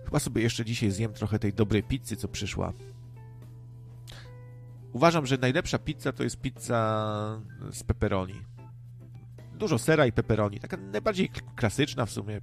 Chyba sobie jeszcze dzisiaj zjem trochę tej dobrej pizzy, co przyszła. Uważam, że najlepsza pizza to jest pizza z pepperoni. Dużo sera i pepperoni. Taka najbardziej klasyczna w sumie.